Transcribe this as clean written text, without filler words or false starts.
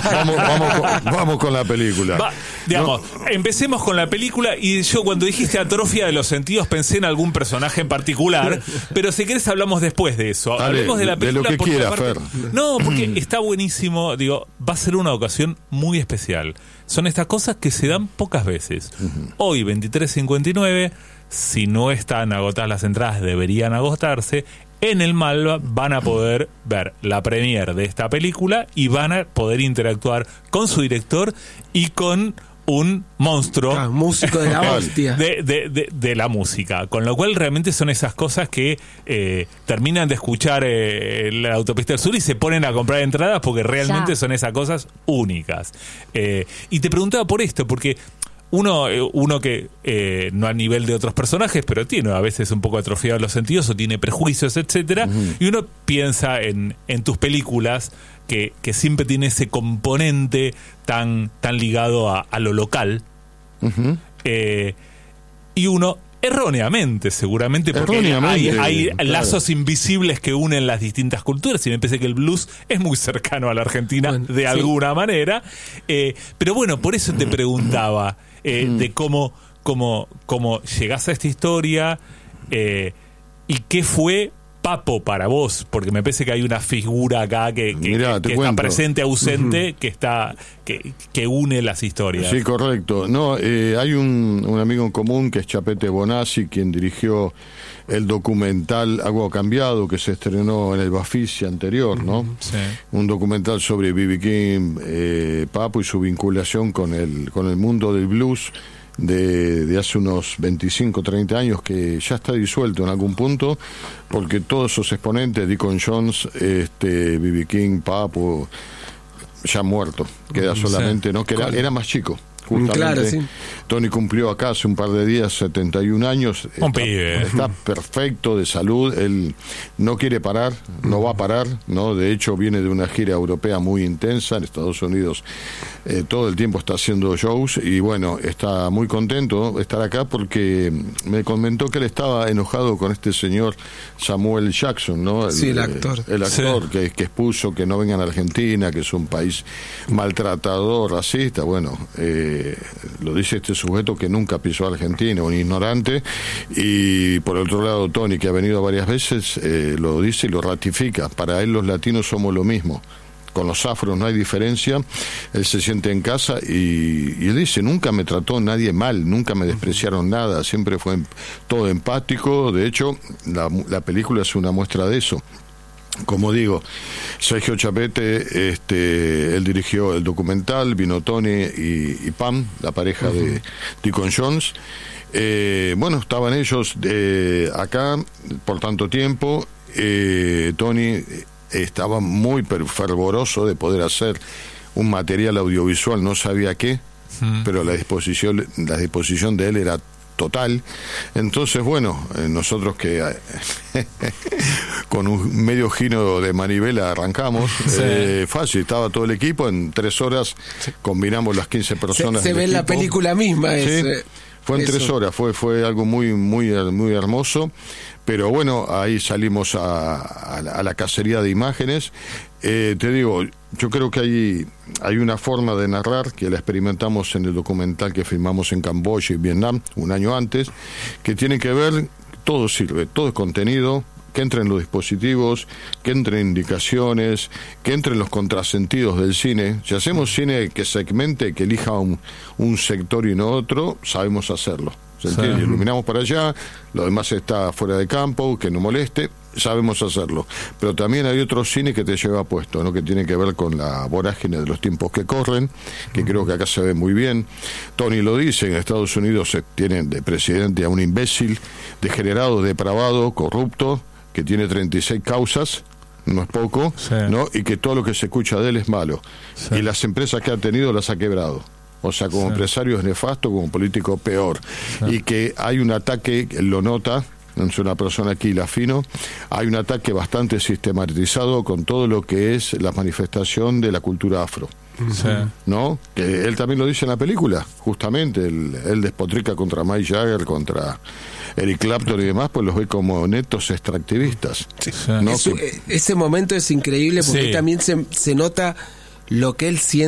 Vamos con la película. Empecemos con la película. Y yo, cuando dijiste atrofia de los sentidos, pensé en algún personaje en particular. Pero si querés hablamos después de eso. Hablemos de la película. De lo que quiera, Fer. No, porque está buenísimo. Digo, va a ser una ocasión muy especial. Son estas cosas que se dan pocas veces. Hoy, 23:59, si no están agotadas las entradas, deberían agotarse. En el Malva van a poder ver la premiere de esta película y van a poder interactuar con su director y con un monstruo músico de la hostia de la música, con lo cual realmente son esas cosas que terminan de escuchar la Autopista del Sur y se ponen a comprar entradas porque realmente son esas cosas únicas. Y te preguntaba por esto, porque uno que no a nivel de otros personajes, pero tiene a veces un poco atrofiados los sentidos o tiene prejuicios, etcétera, y uno piensa en tus películas que siempre tiene ese componente tan ligado a lo local, y uno erróneamente, seguramente, porque hay lazos invisibles que unen las distintas culturas, y me parece que el blues es muy cercano a la Argentina de alguna manera, pero bueno, por eso te preguntaba de cómo llegás a esta historia, y qué fue Papo para vos, porque me parece que hay una figura acá que está presente, ausente, que une las historias. Sí, correcto. No, hay un amigo en común que es Chapete Bonazzi, quien dirigió el documental Agua Cambiado, que se estrenó en el Bafisi anterior, ¿no? Sí. Un documental sobre B.B. King, Papo y su vinculación con el mundo del blues de hace unos 25, 30 años, que ya está disuelto en algún punto, porque todos esos exponentes, Deacon Jones, B.B. King, Papo, ya muerto. Queda solamente, ¿no? Que era más chico. Justamente, claro, sí. Tony cumplió acá hace un par de días 71 años. Está perfecto de salud. Él no quiere parar, no va a parar, ¿no? De hecho, viene de una gira europea muy intensa en Estados Unidos. Todo el tiempo está haciendo shows y bueno, está muy contento de estar acá porque me comentó que él estaba enojado con este señor Samuel Jackson, ¿no? El actor. El actor que expuso que no vengan a Argentina, que es un país maltratador, racista. Bueno, lo dice este sujeto que nunca pisó a Argentina, un ignorante, y por otro lado Tony, que ha venido varias veces, lo dice y lo ratifica. Para él los latinos somos lo mismo, con los afros no hay diferencia. Él se siente en casa y él dice, nunca me trató nadie mal, nunca me despreciaron nada, siempre fue todo empático. De hecho, la película es una muestra de eso. Como digo, Sergio Chapete, él dirigió el documental, vino Tony y Pam, la pareja de Deacon Jones. Bueno, estaban ellos acá por tanto tiempo. Tony estaba muy fervoroso de poder hacer un material audiovisual, no sabía qué, pero la disposición de él era total. Entonces, bueno, nosotros que con un medio giro de manivela arrancamos, fácil, estaba todo el equipo, en 3 horas combinamos las 15 personas. Se ve en la película misma. Fue en 3 horas, fue algo muy, muy, muy hermoso. Pero bueno, ahí salimos a la cacería de imágenes. Te digo, yo creo que hay una forma de narrar que la experimentamos en el documental que filmamos en Camboya y Vietnam un año antes, que tiene que ver, todo sirve, todo es contenido, que entren los dispositivos, que entren indicaciones, que entren los contrasentidos del cine. Si hacemos cine que segmente, que elija un sector y no otro, sabemos hacerlo. ¿Se entiende? Iluminamos para allá, lo demás está fuera de campo, que no moleste, sabemos hacerlo. Pero también hay otro cine que te lleva puesto, ¿no? Que tiene que ver con la vorágine de los tiempos que corren, que creo que acá se ve muy bien. Tony lo dice, en Estados Unidos se tienen de presidente a un imbécil, degenerado, depravado, corrupto, que tiene 36 causas, no es poco, ¿no? Y que todo lo que se escucha de él es malo. Y las empresas que ha tenido las ha quebrado. O sea, como empresario es nefasto, como político peor. Y que hay un ataque, él lo nota, es una persona aquí la fino, hay un ataque bastante sistematizado con todo lo que es la manifestación de la cultura afro. ¿No? Que él también lo dice en la película, justamente, él despotrica contra Mick Jagger, contra Eric Clapton y demás, pues los ve como netos extractivistas. ¿No? Ese momento es increíble porque también se nota lo que él siente